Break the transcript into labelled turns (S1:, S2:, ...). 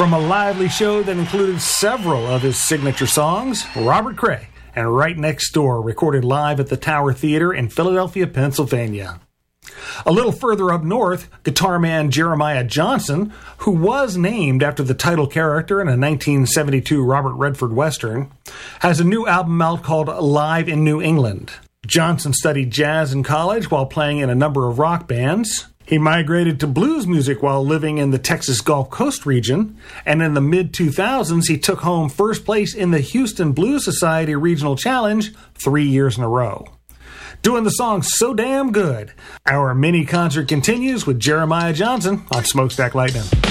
S1: From a lively show that included several of his signature songs, Robert Cray and Right Next Door recorded live at the Tower Theater in Philadelphia, Pennsylvania. A little further up north, guitar man Jeremiah Johnson, who was named after the title character in a 1972 Robert Redford Western, has a new album out called Live in New England. Johnson studied jazz in college while playing in a number of rock bands. He migrated to blues music while living in the Texas Gulf Coast region, and in the mid-2000s he took home first place in the Houston Blues Society Regional Challenge 3 years in a row. Doing the song so damn good, our mini concert continues with Jeremiah Johnson on Smokestack Lightning.